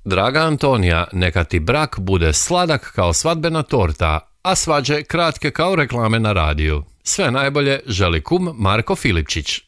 Draga Antonija, neka ti brak bude sladak kao svadbena torta, a svađe kratke kao reklame na radiju. Sve najbolje želi kum Marko Filipčić.